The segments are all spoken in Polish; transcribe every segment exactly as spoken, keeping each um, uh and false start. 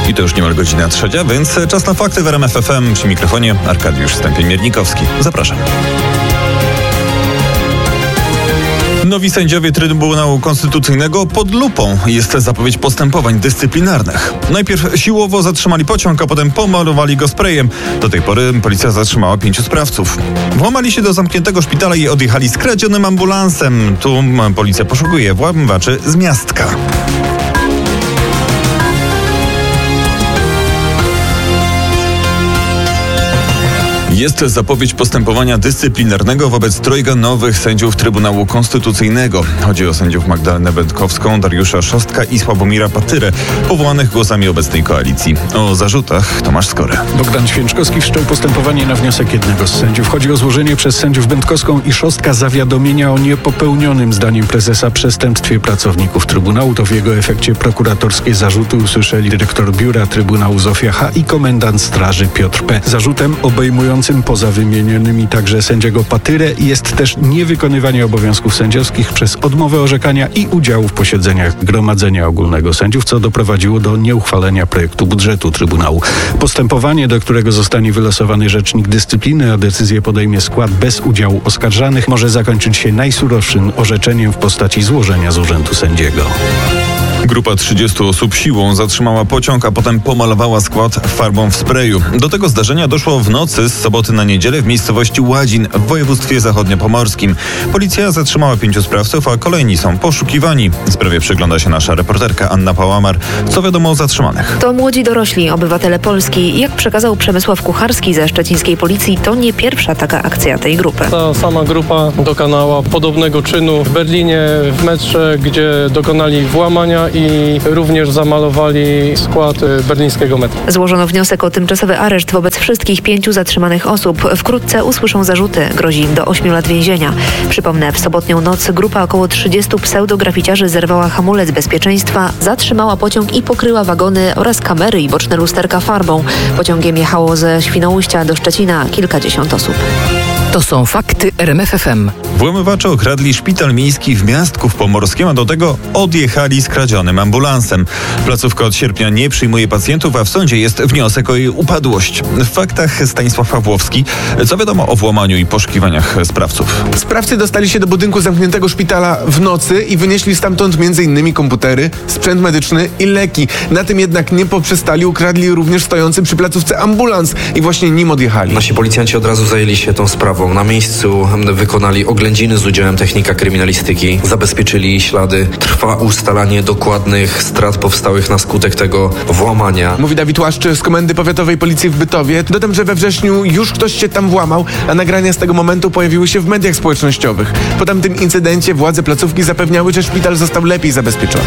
I to już niemal godzina trzecia, więc czas na fakty w R M F F M. Przy mikrofonie Arkadiusz Stępień-Miernikowski. Zapraszam. Nowi sędziowie Trybunału Konstytucyjnego pod lupą. Jest zapowiedź postępowań dyscyplinarnych. Najpierw siłowo zatrzymali pociąg, a potem pomalowali go sprayem. Do tej pory policja zatrzymała pięciu sprawców. Włamali się do zamkniętego szpitala i odjechali skradzionym ambulansem. Tu policja poszukuje włamywaczy z Miastka. Jest zapowiedź postępowania dyscyplinarnego wobec trojga nowych sędziów Trybunału Konstytucyjnego. Chodzi o sędziów Magdalenę Będkowską, Dariusza Szostka i Sławomira Patyrę, powołanych głosami obecnej koalicji. O zarzutach Tomasz Skory. Bogdan Święczkowski wszczął postępowanie na wniosek jednego z sędziów. Chodzi o złożenie przez sędziów Będkowską i Szostka zawiadomienia o niepopełnionym zdaniem prezesa przestępstwie pracowników Trybunału. To w jego efekcie prokuratorskie zarzuty usłyszeli dyrektor biura Trybunału Zofia H. i komendant straży Piotr P. Zarzutem obejmującym poza wymienionymi także sędziego Patyrę jest też niewykonywanie obowiązków sędziowskich przez odmowę orzekania i udziału w posiedzeniach Gromadzenia Ogólnego Sędziów, co doprowadziło do nieuchwalenia projektu budżetu Trybunału. Postępowanie, do którego zostanie wylosowany rzecznik dyscypliny, a decyzję podejmie skład bez udziału oskarżanych, może zakończyć się najsurowszym orzeczeniem w postaci złożenia z urzędu sędziego. Grupa trzydziestu osób siłą zatrzymała pociąg, a potem pomalowała skład farbą w sprayu. Do tego zdarzenia doszło w nocy z soboty na niedzielę w miejscowości Ładzin w województwie zachodniopomorskim. Policja zatrzymała pięciu sprawców, a kolejni są poszukiwani. Sprawie przygląda się nasza reporterka Anna Pałamar. Co wiadomo o zatrzymanych? To młodzi dorośli, obywatele Polski. Jak przekazał Przemysław Kucharski ze szczecińskiej policji, to nie pierwsza taka akcja tej grupy. Ta sama grupa dokonała podobnego czynu w Berlinie, w metrze, gdzie dokonali włamania i również zamalowali skład berlińskiego metra. Złożono wniosek o tymczasowy areszt wobec wszystkich pięciu zatrzymanych osób. Wkrótce usłyszą zarzuty. Grozi im do ośmiu lat więzienia. Przypomnę, w sobotnią noc grupa około trzydziestu pseudograficiarzy zerwała hamulec bezpieczeństwa, zatrzymała pociąg i pokryła wagony oraz kamery i boczne lusterka farbą. Pociągiem jechało ze Świnoujścia do Szczecina kilkadziesiąt osób. To są fakty R M F F M. Włamywacze okradli szpital miejski w Miastku w Pomorskim, a do tego odjechali skradzionym ambulansem. Placówka od sierpnia nie przyjmuje pacjentów, a w sądzie jest wniosek o jej upadłość. W faktach Stanisław Pawłowski. Co wiadomo o włamaniu i poszukiwaniach sprawców? Sprawcy dostali się do budynku zamkniętego szpitala w nocy i wynieśli stamtąd między innymi komputery, sprzęt medyczny i leki. Na tym jednak nie poprzestali, ukradli również stojący przy placówce ambulans i właśnie nim odjechali. Nasi policjanci od razu zajęli się tą sprawą. Na miejscu wykonali oględziny z udziałem technika kryminalistyki, zabezpieczyli ślady. Trwa ustalanie dokładnych strat powstałych na skutek tego włamania. Mówi Dawid Łaszczy z Komendy Powiatowej Policji w Bytowie. Dodam, że we wrześniu już ktoś się tam włamał, a nagrania z tego momentu pojawiły się w mediach społecznościowych. Po tamtym incydencie władze placówki zapewniały, że szpital został lepiej zabezpieczony.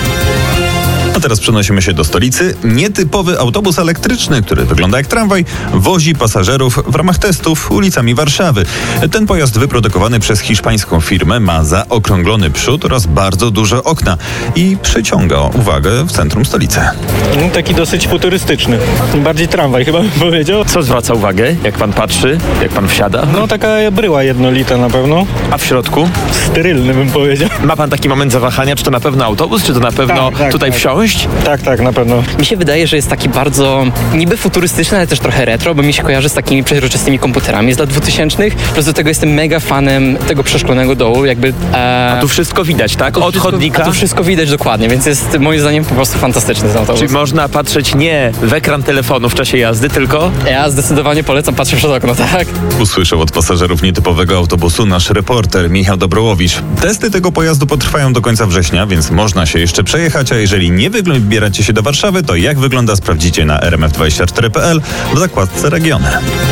A teraz przenosimy się do stolicy. Nietypowy autobus elektryczny, który wygląda jak tramwaj, wozi pasażerów w ramach testów ulicami Warszawy. Ten pojazd wyprodukowany przez hiszpańską firmę ma zaokrąglony przód oraz bardzo duże okna i przyciąga uwagę w centrum stolicy. Taki dosyć futurystyczny. Bardziej tramwaj chyba bym powiedział. Co zwraca uwagę, jak pan patrzy, jak pan wsiada? No taka bryła jednolita na pewno. A w środku? Sterylny bym powiedział. Ma pan taki moment zawahania, czy to na pewno autobus, czy to na pewno tak, tak, tutaj tak. wsiąść? Tak, tak, na pewno. Mi się wydaje, że jest taki bardzo niby futurystyczny, ale też trochę retro, bo mi się kojarzy z takimi przeźroczystymi komputerami z lat dwutysięcznych. Plus do tego jestem mega fanem tego przeszklonego dołu, jakby... E... A tu wszystko widać, tak? A tu Od wszystko, chodnika? A tu wszystko widać dokładnie, więc jest moim zdaniem po prostu fantastyczny ten autobus. Czyli można patrzeć nie w ekran telefonu w czasie jazdy, tylko... Ja zdecydowanie polecam patrzeć przed okno, tak? Usłyszał od pasażerów nietypowego autobusu nasz reporter Michał Dobrołowicz. Testy tego pojazdu potrwają do końca września, więc można się jeszcze przejechać, a jeżeli nie wybieracie się do Warszawy, to jak wygląda, sprawdzicie na r m f dwadzieścia cztery kropka p l w zakładce Regiony.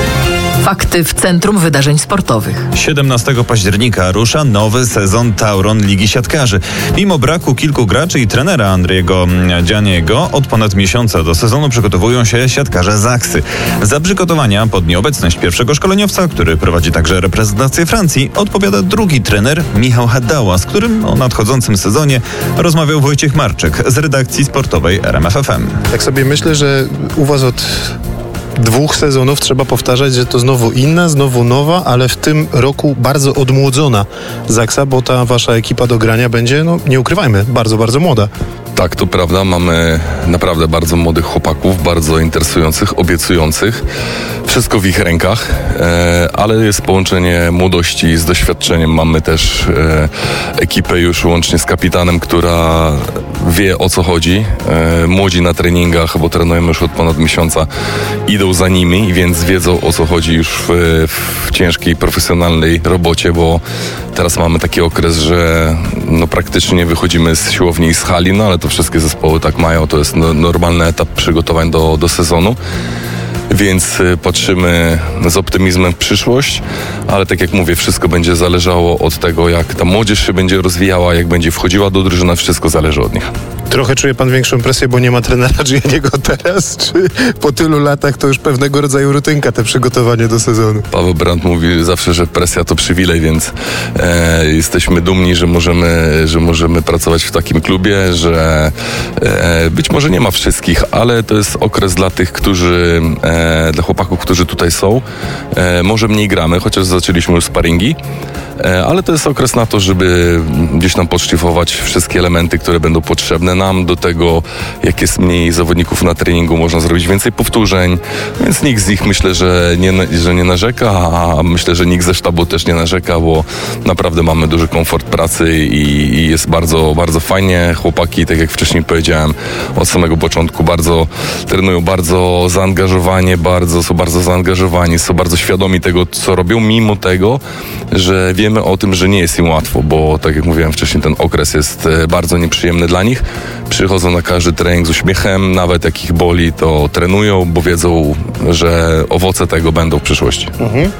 Fakty w Centrum Wydarzeń Sportowych. siedemnastego października rusza nowy sezon Tauron Ligi Siatkarzy. Mimo braku kilku graczy i trenera Andriego Dzianiego od ponad miesiąca do sezonu przygotowują się siatkarze Zaksy. Za przygotowania pod nieobecność pierwszego szkoleniowca, który prowadzi także reprezentację Francji, odpowiada drugi trener Michał Hadała, z którym o nadchodzącym sezonie rozmawiał Wojciech Marczyk z redakcji sportowej R M F F M. Tak sobie myślę, że u was od dwóch sezonów trzeba powtarzać, że to znowu inna, znowu nowa, ale w tym roku bardzo odmłodzona Zaksa, bo ta wasza ekipa do grania będzie, no nie ukrywajmy, bardzo, bardzo młoda. Tak, to prawda. Mamy naprawdę bardzo młodych chłopaków, bardzo interesujących, obiecujących. Wszystko w ich rękach, e, ale jest połączenie młodości z doświadczeniem. Mamy też e, ekipę już łącznie z kapitanem, która wie, o co chodzi. E, młodzi na treningach, bo trenujemy już od ponad miesiąca, idą za nimi, więc wiedzą, o co chodzi już w, w ciężkiej, profesjonalnej robocie, bo teraz mamy taki okres, że no, praktycznie wychodzimy z siłowni i z hali, no ale to wszystkie zespoły tak mają, to jest no, normalny etap przygotowań do, do sezonu. Więc patrzymy z optymizmem w przyszłość, ale tak jak mówię, wszystko będzie zależało od tego, jak ta młodzież się będzie rozwijała, jak będzie wchodziła do drużyny, wszystko zależy od nich. Trochę czuje pan większą presję, bo nie ma trenera Gianniego teraz, czy po tylu latach to już pewnego rodzaju rutynka, te przygotowanie do sezonu? Paweł Brandt mówi zawsze, że presja to przywilej, więc e, jesteśmy dumni, że możemy, że możemy pracować w takim klubie, że e, być może nie ma wszystkich, ale to jest okres dla tych, którzy, e, dla chłopaków, którzy tutaj są. E, może mniej gramy, chociaż zaczęliśmy już sparingi, e, ale to jest okres na to, żeby gdzieś tam podszlifować wszystkie elementy, które będą potrzebne nam do tego, jak jest mniej zawodników na treningu, można zrobić więcej powtórzeń, więc nikt z nich myślę, że nie, że nie narzeka, a myślę, że nikt ze sztabu też nie narzeka, bo naprawdę mamy duży komfort pracy i, i jest bardzo, bardzo fajnie. Chłopaki, tak jak wcześniej powiedziałem, od samego początku bardzo trenują, bardzo zaangażowanie, bardzo, są bardzo zaangażowani, są bardzo świadomi tego, co robią, mimo tego, że wiemy o tym, że nie jest im łatwo, bo tak jak mówiłem wcześniej, ten okres jest bardzo nieprzyjemny dla nich. Przychodzą na każdy trening z uśmiechem, nawet jak ich boli, to trenują, bo wiedzą, że owoce tego będą w przyszłości. Mhm.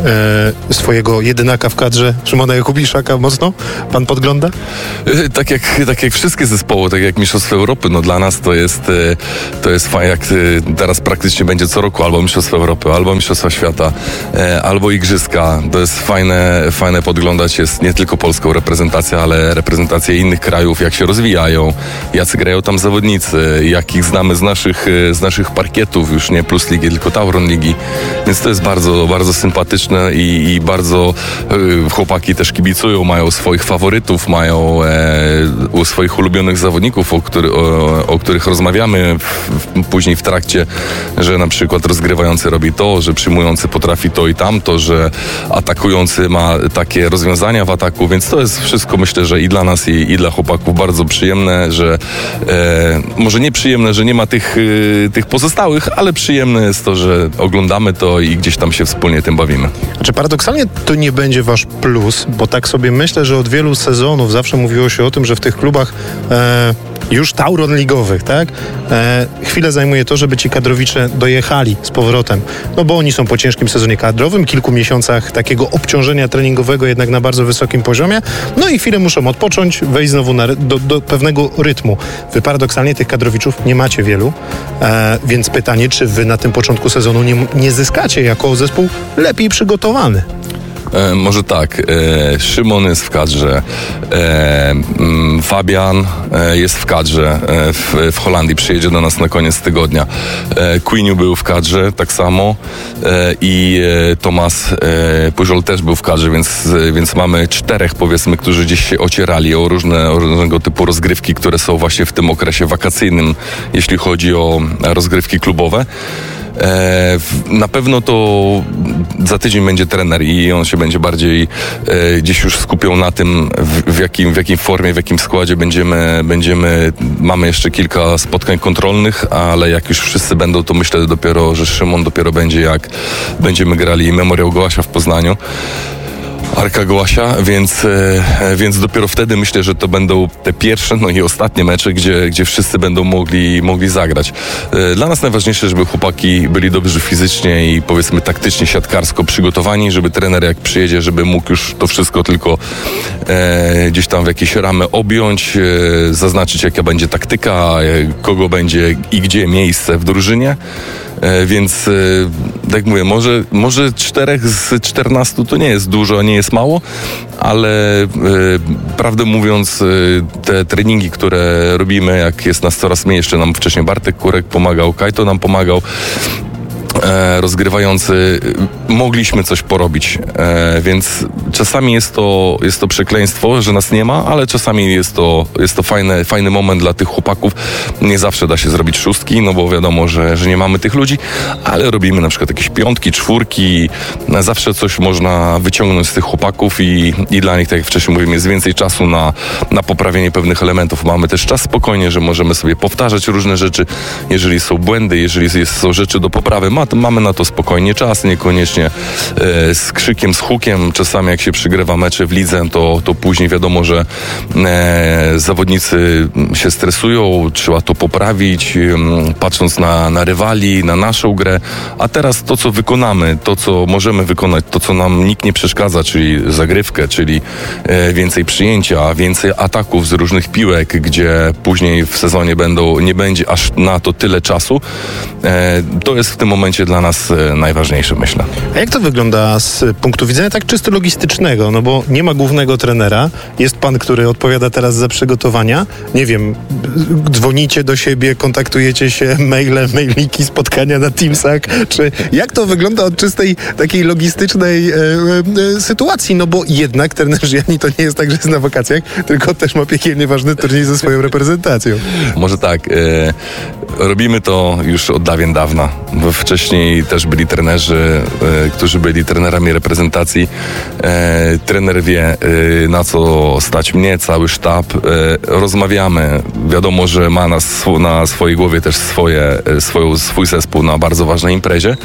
E, swojego jedynaka w kadrze, Szymona Jakubiszaka, mocno pan podgląda? E, tak, jak, tak jak wszystkie zespoły, tak jak Mistrzostwa Europy, no dla nas to jest, to jest fajnie, jak teraz praktycznie będzie co roku albo Mistrzostwa Europy, albo Mistrzostwa Świata, e, albo Igrzyska. To jest fajne, fajne podglądać, jest nie tylko polską reprezentację, ale reprezentacje innych krajów, jak się rozwijają, jacy grają tam zawodnicy, jakich znamy z naszych, z naszych parkietów, już nie Plus Ligi, tylko Tauron Ligi, więc to jest bardzo, bardzo sympatyczne i, i bardzo y, chłopaki też kibicują, mają swoich faworytów, mają e, swoich ulubionych zawodników, o, który, o, o których rozmawiamy w, w, później w trakcie, że na przykład rozgrywający robi to, że przyjmujący potrafi to i tamto, że atakujący ma takie rozwiązania w ataku, więc to jest wszystko, myślę, że i dla nas, i, i dla chłopaków bardzo przyjemne, że e, może nie przyjemne, że nie ma tych, e, tych pozostałych, ale przyjemne jest to, że oglądamy to i gdzieś tam się wspólnie tym bawimy. Znaczy paradoksalnie to nie będzie wasz plus, bo tak sobie myślę, że od wielu sezonów zawsze mówiło się o tym, że w tych klubach e, już Tauron ligowych, tak? E, chwilę zajmuje to, żeby ci kadrowicze dojechali z powrotem, no bo oni są po ciężkim sezonie kadrowym, kilku miesiącach takiego obciążenia treningowego jednak na bardzo wysokim poziomie, no i chwilę muszą odpocząć, wejść znowu na, do, do pewnego rytmu. Wy paradoksalnie tych kadrowiczów nie macie wielu, e, więc pytanie, czy wy na tym początku sezonu nie, nie zyskacie jako zespół lepiej przygotowany? E, może tak, e, Szymon jest w kadrze, e, m, Fabian e, jest w kadrze e, w, w Holandii, przyjedzie do nas na koniec tygodnia. E, Queeniu był w kadrze, tak samo e, i e, Tomas e, Pujol też był w kadrze, więc, więc mamy czterech, powiedzmy, którzy gdzieś się ocierali o różne, o różnego typu rozgrywki, które są właśnie w tym okresie wakacyjnym, jeśli chodzi o rozgrywki klubowe. E, na pewno to za tydzień będzie trener i on się będzie bardziej e, gdzieś już skupiał na tym, w, w, jakim, w jakim formie, w jakim składzie będziemy, będziemy, mamy jeszcze kilka spotkań kontrolnych, ale jak już wszyscy będą, to myślę dopiero, że Szymon dopiero będzie, jak będziemy grali Memoriał Gołasia w Poznaniu. Arka Gołasia, więc, e, więc dopiero wtedy myślę, że to będą te pierwsze, no i ostatnie mecze, gdzie, gdzie wszyscy będą mogli, mogli zagrać. E, dla nas najważniejsze, żeby chłopaki byli dobrzy fizycznie i powiedzmy taktycznie, siatkarsko przygotowani, żeby trener jak przyjedzie, żeby mógł już to wszystko tylko e, gdzieś tam w jakieś ramy objąć, e, zaznaczyć jaka będzie taktyka, e, kogo będzie i gdzie miejsce w drużynie. E, więc, e, tak jak mówię, może, może czterech z czternastu to nie jest dużo, nie jest mało, ale e, prawdę mówiąc, e, te treningi, które robimy, jak jest nas coraz mniej, jeszcze nam wcześniej Bartek Kurek pomagał, Kajto nam pomagał, e, rozgrywający mogliśmy coś porobić, e, więc czasami jest to, jest to przekleństwo, że nas nie ma, ale czasami jest to, jest to fajny, fajny moment dla tych chłopaków. Nie zawsze da się zrobić szóstki, no bo wiadomo, że, że nie mamy tych ludzi, ale robimy na przykład jakieś piątki, czwórki, zawsze coś można wyciągnąć z tych chłopaków i, i dla nich, tak jak wcześniej mówiłem, jest więcej czasu na, na poprawienie pewnych elementów. Mamy też czas spokojnie, że możemy sobie powtarzać różne rzeczy, jeżeli są błędy, jeżeli jest, są rzeczy do poprawy, ma, mamy na to spokojnie czas, niekoniecznie e, z krzykiem, z hukiem. Czasami jak się przygrywa mecze w lidze, to, to później wiadomo, że e, zawodnicy się stresują, trzeba to poprawić, e, patrząc na, na rywali, na naszą grę, a teraz to, co wykonamy, to, co możemy wykonać, to, co nam nikt nie przeszkadza, czyli zagrywkę, czyli e, więcej przyjęcia, więcej ataków z różnych piłek, gdzie później w sezonie będą, nie będzie aż na to tyle czasu. E, to jest w tym momencie dla nas e, najważniejsze, myślę. A jak to wygląda z punktu widzenia tak czysto logistycznego? No bo nie ma głównego trenera, jest pan, który odpowiada teraz za przygotowania. Nie wiem, dzwonicie do siebie, kontaktujecie się, maile, mailiki, spotkania na Teamsach, czy jak to wygląda od czystej takiej logistycznej e, e, sytuacji? No bo jednak trener Gianni to nie jest tak, że jest na wakacjach, tylko też ma piekielnie ważny turniej ze swoją reprezentacją. Może tak, e, robimy to już od dawien dawna, bo wcześniej też byli trenerzy, e, którzy byli trenerami reprezentacji. E, trener wie, e, na co stać mnie, cały sztab. E, rozmawiamy. Wiadomo, że ma na, sw- na swojej głowie też swoje, e, swoją, swój zespół na bardzo ważnej imprezie,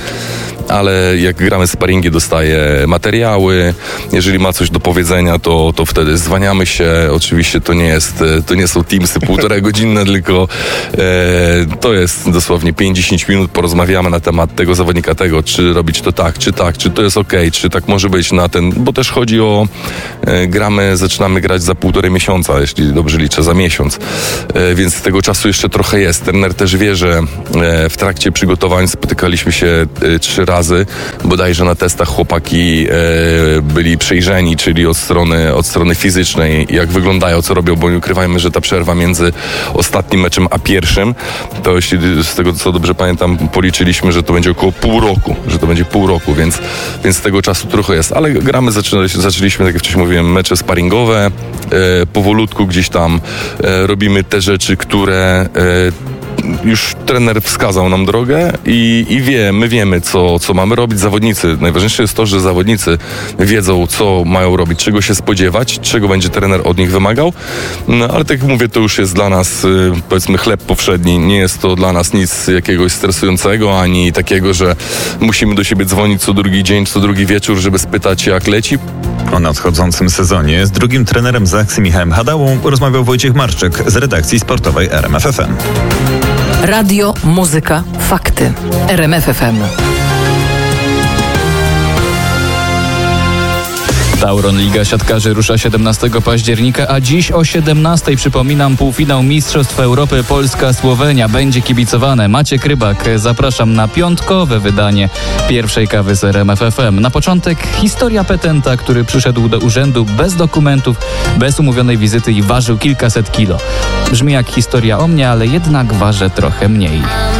ale jak gramy sparingi, dostaje materiały. Jeżeli ma coś do powiedzenia, to, to wtedy zwaniamy się. Oczywiście to nie jest, to nie są teamsy półtora godzinne, tylko e, to jest dosłownie pięć do dziesięciu minut. Porozmawiamy na temat tego zawodnika, tego, czy robić to tak, czy tak, czy to jest okej, okay, czy tak może być na ten, bo też chodzi o e, gramy, zaczynamy grać za półtorej miesiąca, jeśli dobrze liczę, za miesiąc. E, więc tego czasu jeszcze trochę jest. Trener też wie, że e, w trakcie przygotowań spotykaliśmy się e, trzy razy, bodajże na testach chłopaki e, byli przejrzeni, czyli od strony, od strony fizycznej, jak wyglądają, co robią, bo nie ukrywajmy, że ta przerwa między ostatnim meczem a pierwszym, to jeśli z tego, co dobrze pamiętam, policzyliśmy, że to będzie około pół roku, że to będzie pół roku, więc, więc tego czasu trochę jest, ale gramy, zaczęliśmy, zaczęliśmy tak jak wcześniej mówiłem, mecze sparingowe, e, powolutku gdzieś tam e, robimy te rzeczy, które e, już trener wskazał nam drogę i, i wie, my wiemy, co, co mamy robić. Zawodnicy, najważniejsze jest to, że zawodnicy wiedzą, co mają robić, czego się spodziewać, czego będzie trener od nich wymagał, no, ale tak jak mówię, to już jest dla nas, powiedzmy, chleb powszedni. Nie jest to dla nas nic jakiegoś stresującego, ani takiego, że musimy do siebie dzwonić co drugi dzień, co drugi wieczór, żeby spytać, jak leci. O nadchodzącym sezonie z drugim trenerem Zaksy Michałem Hadałą rozmawiał Wojciech Marczyk z redakcji sportowej R M F F M. Radio, muzyka, fakty. R M F F M. Tauron Liga Siatkarzy rusza siedemnastego października, a dziś o siedemnastej, przypominam, półfinał Mistrzostw Europy Polska-Słowenia. Będzie kibicowane. Maciek Rybak, zapraszam na piątkowe wydanie pierwszej kawy z R M F F M. Na początek historia petenta, który przyszedł do urzędu bez dokumentów, bez umówionej wizyty i ważył kilkaset kilo. Brzmi jak historia o mnie, ale jednak waży trochę mniej.